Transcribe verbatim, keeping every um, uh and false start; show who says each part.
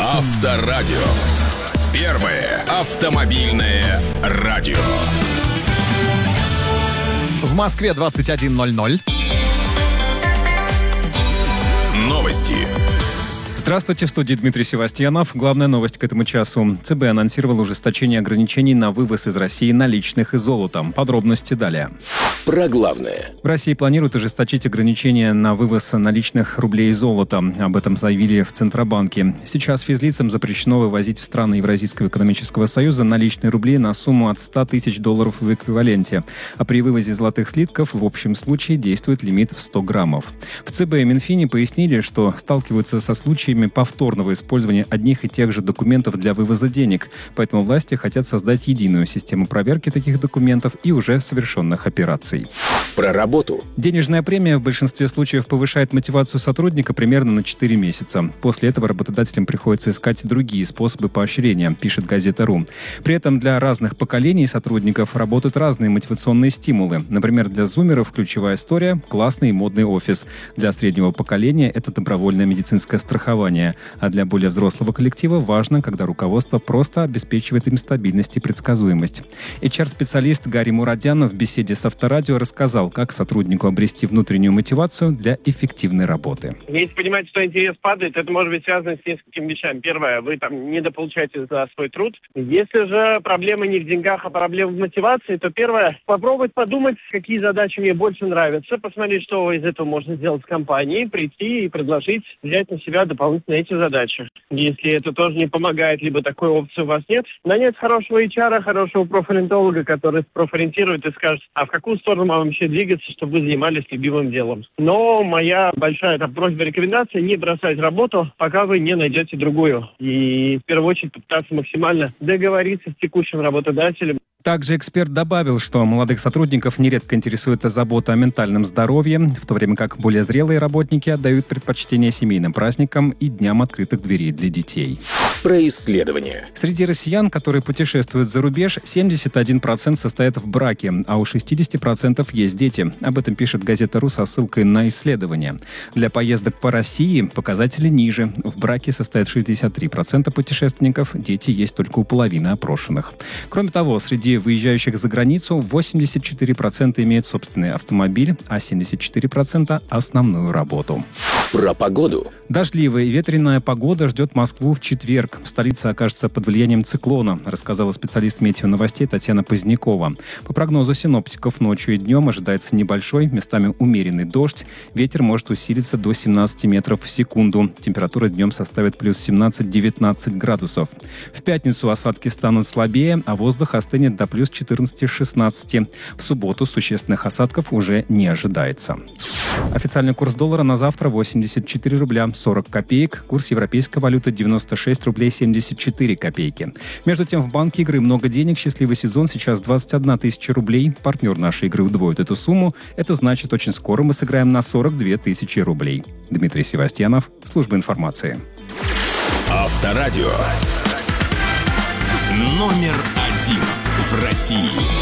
Speaker 1: Авторадио. Первое автомобильное радио.
Speaker 2: В Москве двадцать один ноль ноль.
Speaker 1: Новости.
Speaker 3: Здравствуйте, в студии Дмитрий Севастьянов. Главная новость к этому часу. ЦБ анонсировал ужесточение ограничений на вывоз из России наличных и золота. Подробности далее.
Speaker 1: Про главное.
Speaker 3: В России планируют ужесточить ограничения на вывоз наличных рублей и золота. Об этом заявили в Центробанке. Сейчас физлицам запрещено вывозить в страны Евразийского экономического союза наличные рубли на сумму от ста тысяч долларов в эквиваленте. А при вывозе золотых слитков в общем случае действует лимит в сто граммов. В ЦБ и Минфине пояснили, что сталкиваются со случаями повторного использования одних и тех же документов для вывоза денег. Поэтому власти хотят создать единую систему проверки таких документов и уже совершенных операций.
Speaker 1: Про работу.
Speaker 3: Денежная премия в большинстве случаев повышает мотивацию сотрудника примерно на четыре месяца. После этого работодателям приходится искать другие способы поощрения, пишет газета.ру. При этом для разных поколений сотрудников работают разные мотивационные стимулы. Например, для зумеров ключевая история – классный и модный офис. Для среднего поколения это добровольное медицинское страхование. А для более взрослого коллектива важно, когда руководство просто обеспечивает им стабильность и предсказуемость. эйч ар-специалист Гарри Мурадян в беседе с Авторадио рассказал, как сотруднику обрести внутреннюю мотивацию для эффективной работы.
Speaker 4: Если понимаете, что интерес падает, это может быть связано с несколькими вещами. Первое, вы там недополучаете за свой труд. Если же проблема не в деньгах, а проблема в мотивации, то первое, попробовать подумать, какие задачи мне больше нравятся, посмотреть, что из этого можно сделать в компании, прийти и предложить взять на себя дополнительно эти задачи. Если это тоже не помогает, либо такой опции у вас нет, нанять хорошего эйч ар, хорошего профориентолога, который профориентирует и скажет, а в какую сторону вам вообще двигаться, чтобы вы занимались любимым делом. Но моя большая там, просьба, рекомендация не бросать работу, пока вы не найдете другую. И в первую очередь попытаться максимально договориться с текущим работодателем.
Speaker 3: Также эксперт добавил, что молодых сотрудников нередко интересует забота о ментальном здоровье, в то время как более зрелые работники отдают предпочтение семейным праздникам и дням открытых дверей для детей.
Speaker 1: Про исследования.
Speaker 3: Среди россиян, которые путешествуют за рубеж, семьдесят один процент состоят в браке, а у шестьдесят процентов есть дети. Об этом пишет газета.ру со ссылкой на исследования. Для поездок по России показатели ниже. В браке состоят шестьдесят три процента путешественников, дети есть только у половины опрошенных. Кроме того, среди выезжающих за границу восемьдесят четыре процента имеют собственный автомобиль, а семьдесят четыре процента основную работу.
Speaker 1: Про погоду.
Speaker 3: Дождливая и ветреная погода ждет Москву в четверг. Столица окажется под влиянием циклона, рассказала специалист метеоновостей Татьяна Позднякова. По прогнозу синоптиков, ночью и днем ожидается небольшой, местами умеренный дождь. Ветер может усилиться до семнадцати метров в секунду. Температура днем составит плюс семнадцать-девятнадцать градусов. В пятницу осадки станут слабее, а воздух остынет до плюс четырнадцати-шестнадцати. В субботу существенных осадков уже не ожидается. Официальный курс доллара на завтра восемьдесят четыре рубля сорок копеек. Курс европейской валюты девяносто шесть рублей семьдесят четыре копейки. Между тем, в банке игры много денег. Счастливый сезон сейчас двадцать одна тысяча рублей. Партнер нашей игры удвоит эту сумму. Это значит, очень скоро мы сыграем на сорок две тысячи рублей. Дмитрий Севастьянов, служба информации.
Speaker 1: Авторадио. Номер один в России.